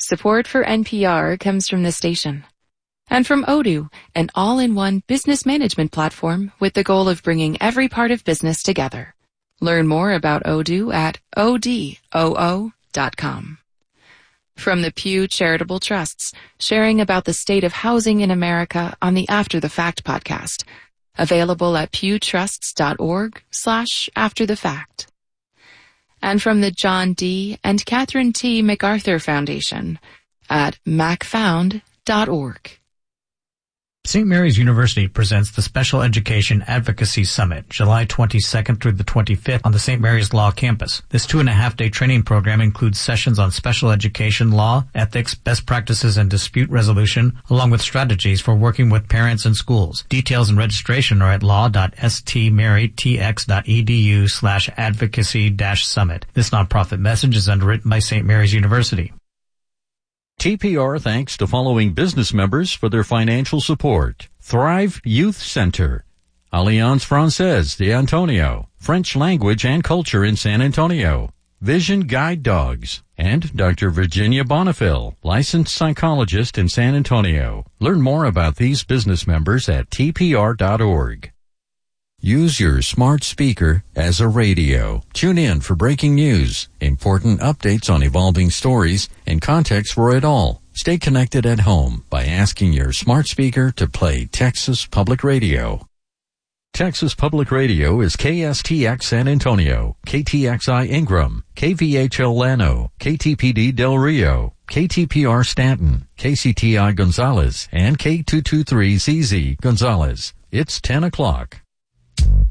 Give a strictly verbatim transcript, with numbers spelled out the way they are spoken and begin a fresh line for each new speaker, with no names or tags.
Support for N P R comes from the station. And from Odoo, an all-in-one business management platform with the goal of bringing every part of business together. Learn more about Odoo at O D O O dot com. From the Pew Charitable Trusts, sharing about the state of housing in America on the After the Fact podcast. Available at pewtrusts.org slash after the fact. And from the John D. and Catherine T. MacArthur Foundation at mac found dot org.
Saint Mary's University presents the Special Education Advocacy Summit, July twenty-second through the twenty-fifth on the Saint Mary's Law Campus. This two and a half day training program includes sessions on special education law, ethics, best practices, and dispute resolution, along with strategies for working with parents and schools. Details and registration are at law.stmarytx.edu slash advocacy dash summit. This nonprofit message is underwritten by Saint Mary's University.
T P R thanks to following business members for their financial support. Thrive Youth Center, Alliance Francaise d'Antonio, French Language and Culture in San Antonio, Vision Guide Dogs, and Doctor Virginia Bonifil, licensed psychologist in San Antonio. Learn more about these business members at T P R dot org. Use your smart speaker as a radio. Tune in for breaking news, important updates on evolving stories, and context for it all. Stay connected at home by asking your smart speaker to play Texas Public Radio. Texas Public Radio is K S T X San Antonio, K T X I Ingram, K V H L Llano, K T P D Del Rio, K T P R Stanton, K C T I Gonzales, and K two two three Z Z Gonzales. It's ten o'clock.